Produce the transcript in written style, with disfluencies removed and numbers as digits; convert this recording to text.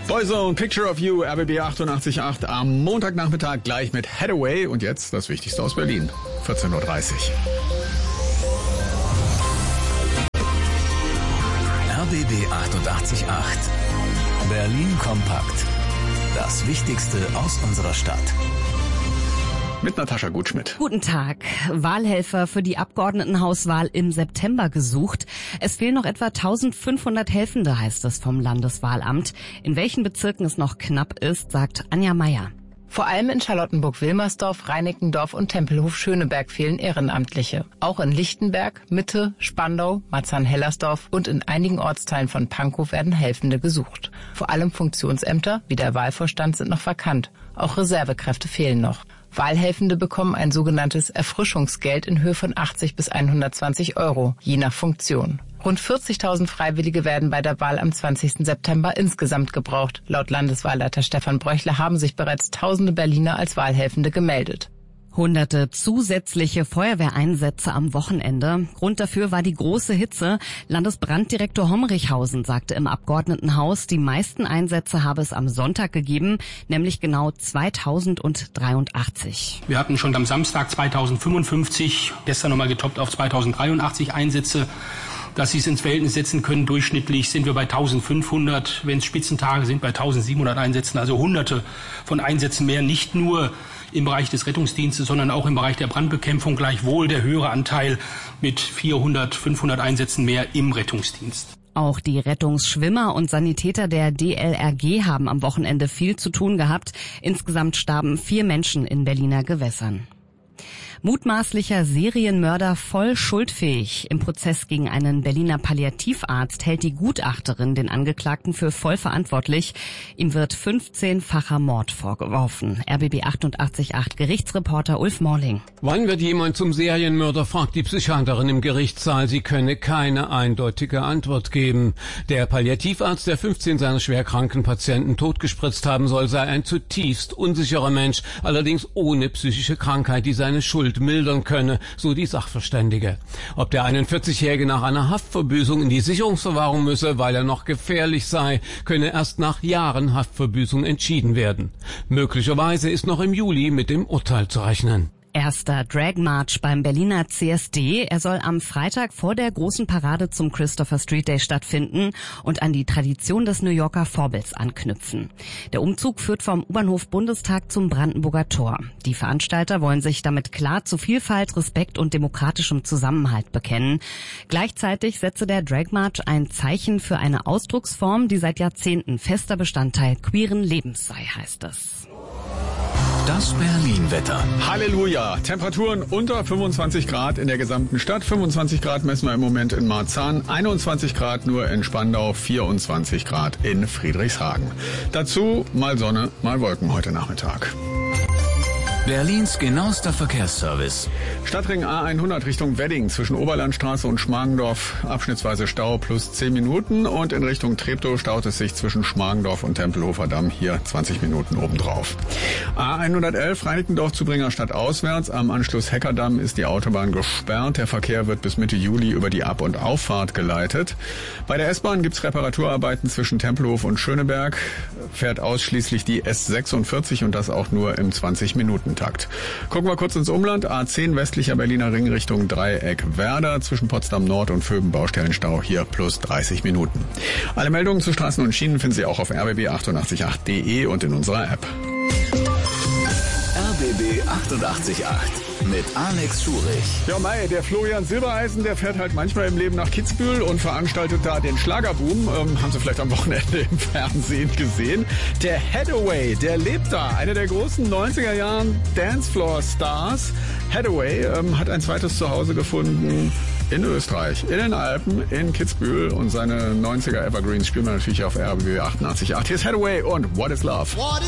Boyzone, Picture of You, RBB 88.8 am Montagnachmittag gleich mit Hathaway. Und jetzt das Wichtigste aus Berlin, 14.30 Uhr. RBB 88.8 Berlin kompakt. Das Wichtigste aus unserer Stadt. Mit Natascha Gutschmidt. Guten Tag. Wahlhelfer für die Abgeordnetenhauswahl im September gesucht. Es fehlen noch etwa 1500 Helfende, heißt es vom Landeswahlamt. In welchen Bezirken es noch knapp ist, sagt Anja Meier. Vor allem in Charlottenburg-Wilmersdorf, Reinickendorf und Tempelhof-Schöneberg fehlen Ehrenamtliche. Auch in Lichtenberg, Mitte, Spandau, Marzahn-Hellersdorf und in einigen Ortsteilen von Pankow werden Helfende gesucht. Vor allem Funktionsämter wie der Wahlvorstand sind noch vakant. Auch Reservekräfte fehlen noch. Wahlhelfende bekommen ein sogenanntes Erfrischungsgeld in Höhe von 80 bis 120 €, je nach Funktion. Rund 40.000 Freiwillige werden bei der Wahl am 20. September insgesamt gebraucht. Laut Landeswahlleiter Stefan Bröchler haben sich bereits tausende Berliner als Wahlhelfende gemeldet. Hunderte zusätzliche Feuerwehreinsätze am Wochenende. Grund dafür war die große Hitze. Landesbranddirektor Homrichhausen sagte im Abgeordnetenhaus, die meisten Einsätze habe es am Sonntag gegeben, nämlich genau 2083. Wir hatten schon am Samstag 2055, gestern nochmal getoppt auf 2083 Einsätze. Dass Sie es ins Verhältnis setzen können, durchschnittlich sind wir bei 1500, wenn es Spitzentage sind, bei 1700 Einsätzen, also hunderte von Einsätzen mehr, nicht nur im Bereich des Rettungsdienstes, sondern auch im Bereich der Brandbekämpfung, gleichwohl der höhere Anteil mit 400, 500 Einsätzen mehr im Rettungsdienst. Auch die Rettungsschwimmer und Sanitäter der DLRG haben am Wochenende viel zu tun gehabt. Insgesamt starben 4 Menschen in Berliner Gewässern. Mutmaßlicher Serienmörder voll schuldfähig. Im Prozess gegen einen Berliner Palliativarzt hält die Gutachterin den Angeklagten für voll verantwortlich. Ihm wird 15-facher Mord vorgeworfen. RBB 88.8 Gerichtsreporter Ulf Morling. Wann wird jemand zum Serienmörder, fragt die Psychiaterin im Gerichtssaal. Sie könne keine eindeutige Antwort geben. Der Palliativarzt, der 15 seiner schwerkranken Patienten totgespritzt haben soll, sei ein zutiefst unsicherer Mensch, allerdings ohne psychische Krankheit, die seine Schuld mildern könne, so die Sachverständige. Ob der 41-Jährige nach einer Haftverbüßung in die Sicherungsverwahrung müsse, weil er noch gefährlich sei, könne erst nach Jahren Haftverbüßung entschieden werden. Möglicherweise ist noch im Juli mit dem Urteil zu rechnen. Erster Drag March beim Berliner CSD. Er soll am Freitag vor der großen Parade zum Christopher Street Day stattfinden und an die Tradition des New Yorker Vorbilds anknüpfen. Der Umzug führt vom U-Bahnhof Bundestag zum Brandenburger Tor. Die Veranstalter wollen sich damit klar zu Vielfalt, Respekt und demokratischem Zusammenhalt bekennen. Gleichzeitig setze der Drag March ein Zeichen für eine Ausdrucksform, die seit Jahrzehnten fester Bestandteil queeren Lebens sei, heißt es. Das Berlin-Wetter. Halleluja! Temperaturen unter 25 Grad in der gesamten Stadt. 25 Grad messen wir im Moment in Marzahn, 21 Grad nur in Spandau, 24 Grad in Friedrichshagen. Dazu mal Sonne, mal Wolken heute Nachmittag. Berlins genauester Verkehrsservice. Stadtring A100 Richtung Wedding zwischen Oberlandstraße und Schmargendorf abschnittsweise Stau plus 10 Minuten und in Richtung Treptow staut es sich zwischen Schmargendorf und Tempelhofer Damm hier 20 Minuten obendrauf. A111 Reinickendorf zu Bringerstadt auswärts. Am Anschluss Heckerdamm ist die Autobahn gesperrt. Der Verkehr wird bis Mitte Juli über die Ab- und Auffahrt geleitet. Bei der S-Bahn gibt's Reparaturarbeiten zwischen Tempelhof und Schöneberg. Fährt ausschließlich die S46 und das auch nur im 20-Minuten-Takt. Gucken wir kurz ins Umland. A10 westlicher Berliner Ring Richtung Dreieck Werder zwischen Potsdam Nord und Vöben Baustellenstau hier plus 30 Minuten. Alle Meldungen zu Straßen und Schienen finden Sie auch auf rbb888.de und in unserer App. RBB 88.8 mit Alex Schurich. Ja, Mai, der Florian Silbereisen, der fährt halt manchmal im Leben nach Kitzbühel und veranstaltet da den Schlagerboom. Haben Sie vielleicht am Wochenende im Fernsehen gesehen. Der Hathaway, der lebt da. Einer der großen 90er Jahren Dancefloor-Stars. Hathaway hat ein zweites Zuhause gefunden in Österreich, in den Alpen, in Kitzbühel. Und seine 90er Evergreens spielen wir natürlich auf RBB 88.8. Hier ist Hathaway und What is Love?